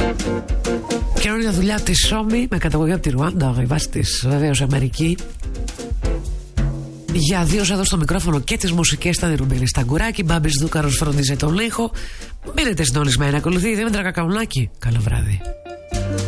Καινούργια δουλειά από τη Σόμι με καταγωγή από τη Ρουάντα, η βάση της βεβαίως Αμερική. Για δύο εδώ στο μικρόφωνο και τις μουσικές στα Ρουμπίνη Σταγκουράκη. Μπάμπης Δούκαρος φροντίζει τον ήχο. Μείνετε συντονισμένοι, ακολουθεί η Δήμητρα Κακαουνάκη. Καλό βράδυ.